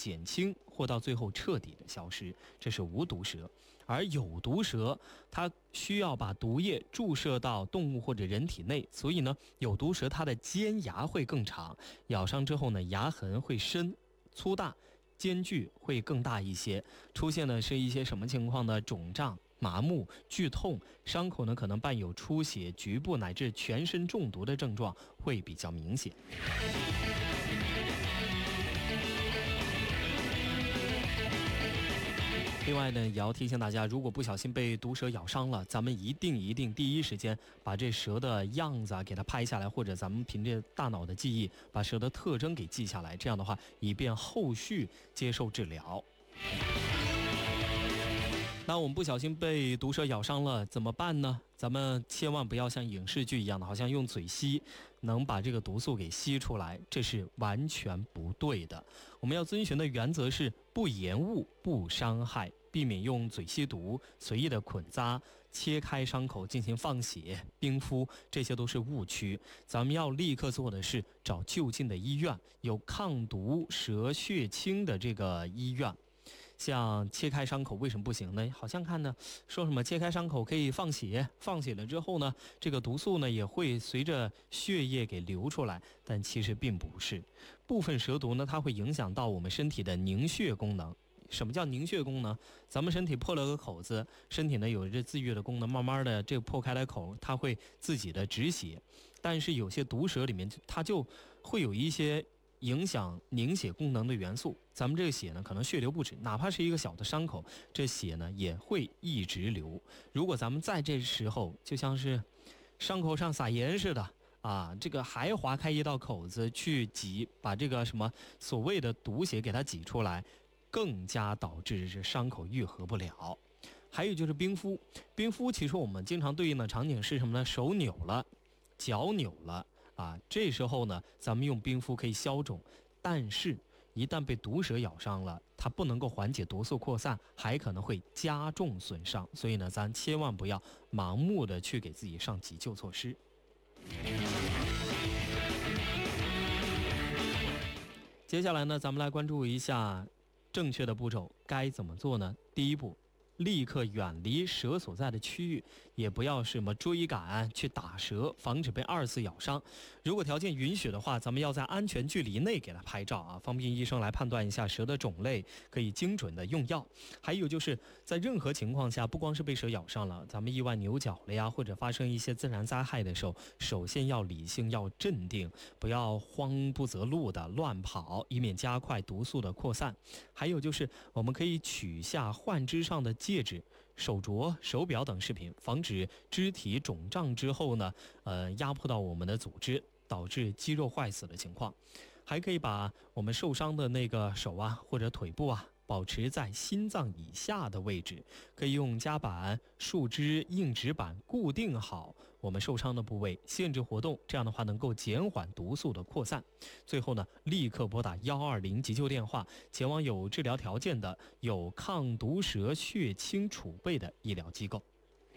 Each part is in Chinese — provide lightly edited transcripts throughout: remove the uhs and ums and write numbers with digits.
减轻或到最后彻底的消失，这是无毒蛇。而有毒蛇它需要把毒液注射到动物或者人体内，所以呢，有毒蛇它的尖牙会更长，咬伤之后呢，牙痕会深粗大，间距会更大一些，出现的是一些什么情况呢？肿胀、麻木、剧痛，伤口呢可能伴有出血、局部乃至全身中毒的症状会比较明显。另外呢，也要提醒大家，如果不小心被毒蛇咬伤了，咱们一定第一时间把这蛇的样子给它拍下来，或者咱们凭借大脑的记忆把蛇的特征给记下来，这样的话以便后续接受治疗。那我们不小心被毒蛇咬伤了怎么办呢？咱们千万不要像影视剧一样的，好像用嘴吸能把这个毒素给吸出来，这是完全不对的。我们要遵循的原则是不延误、不伤害，避免用嘴吸毒、随意的捆扎、切开伤口进行放血、冰敷，这些都是误区。咱们要立刻做的是找就近的医院，有抗毒蛇血清的这个医院。像切开伤口为什么不行呢？好像看呢说什么切开伤口可以放血，放血了之后呢，这个毒素呢也会随着血液给流出来，但其实并不是。部分蛇毒呢，它会影响到我们身体的凝血功能。什么叫凝血功能？咱们身体破了个口子，身体呢有着自愈的功能，慢慢的这个破开来口，它会自己的止血。但是有些毒蛇里面，它就会有一些影响凝血功能的元素，咱们这个血呢可能血流不止，哪怕是一个小的伤口，这血呢也会一直流。如果咱们在这时候就像是伤口上撒盐似的啊，这个还划开一道口子去挤，把这个什么所谓的毒血给它挤出来，更加导致这伤口愈合不了。还有就是冰敷，冰敷其实我们经常对应的场景是什么呢？手扭了，脚扭了啊，这时候呢，咱们用冰敷可以消肿，但是一旦被毒蛇咬伤了，它不能够缓解毒素扩散，还可能会加重损伤。所以呢，咱千万不要盲目的去给自己上急救措施。接下来呢，咱们来关注一下正确的步骤该怎么做呢？第一步，立刻远离蛇所在的区域，也不要什么追赶去打蛇，防止被二次咬伤。如果条件允许的话，咱们要在安全距离内给它拍照啊，方便医生来判断一下蛇的种类，可以精准的用药。还有就是在任何情况下，不光是被蛇咬伤了，咱们意外扭脚了呀，或者发生一些自然灾害的时候，首先要理性，要镇定，不要慌不择路的乱跑，以免加快毒素的扩散。还有就是我们可以取下患肢上的戒指、手镯、手表等饰品，防止肢体肿胀之后呢，压迫到我们的组织，导致肌肉坏死的情况。还可以把我们受伤的那个手啊或者腿部啊保持在心脏以下的位置，可以用夹板、树枝、硬纸板固定好我们受伤的部位，限制活动，这样的话能够减缓毒素的扩散。最后呢，立刻拨打120急救电话，前往有治疗条件的、有抗毒蛇血清储备的医疗机构。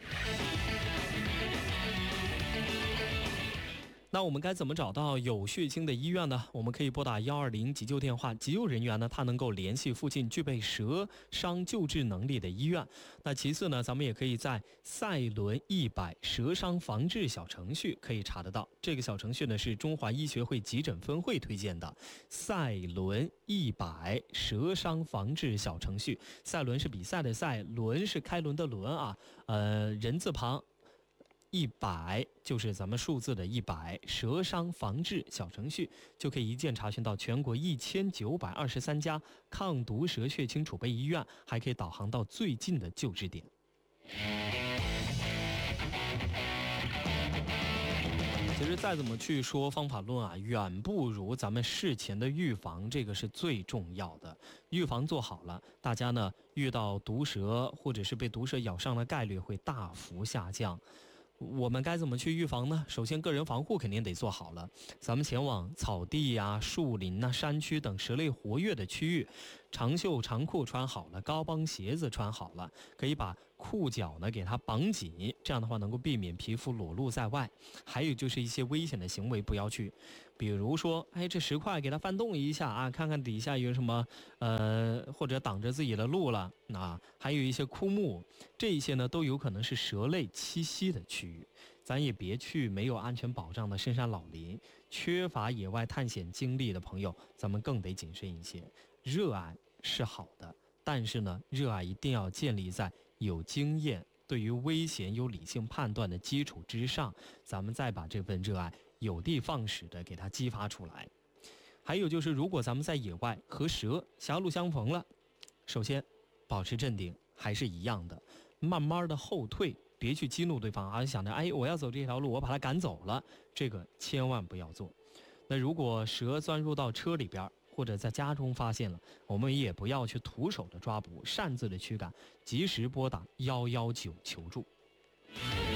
那我们该怎么找到有血清的医院呢？我们可以拨打120急救电话，急救人员呢，他能够联系附近具备蛇伤救治能力的医院。那其次呢，咱们也可以在赛伦100蛇伤防治小程序可以查得到。这个小程序呢是中华医学会急诊分会推荐的，赛伦100蛇伤防治小程序。赛伦是比赛的赛，轮是开轮的轮啊，人字旁。100就是咱们数字的100，蛇伤防治小程序就可以一键查询到全国1923家抗毒蛇血清储备医院，还可以导航到最近的救治点。其实再怎么去说方法论啊，远不如咱们事前的预防，这个是最重要的。预防做好了，大家呢遇到毒蛇或者是被毒蛇咬伤的概率会大幅下降。我们该怎么去预防呢？首先个人防护肯定得做好了，咱们前往草地呀、树林啊、山区等蛇类活跃的区域，长袖长裤穿好了，高帮鞋子穿好了，可以把裤脚呢给它绑紧，这样的话能够避免皮肤裸露在外。还有就是一些危险的行为不要去，比如说，这石块给它翻动一下啊，看看底下有什么或者挡着自己的路了啊，还有一些枯木，这一些呢都有可能是蛇类栖息的区域。咱也别去没有安全保障的深山老林，缺乏野外探险经历的朋友，咱们更得谨慎一些。热爱是好的，但是呢，热爱一定要建立在有经验、对于危险有理性判断的基础之上，咱们再把这份热爱有的放矢的给它激发出来。还有就是，如果咱们在野外和蛇狭路相逢了，首先保持镇定，还是一样的，慢慢的后退，别去激怒对方啊，想着我要走这条路，我把它赶走了，这个千万不要做。那如果蛇钻入到车里边，或者在家中发现了，我们也不要去徒手的抓捕，擅自的驱赶，及时拨打119求助。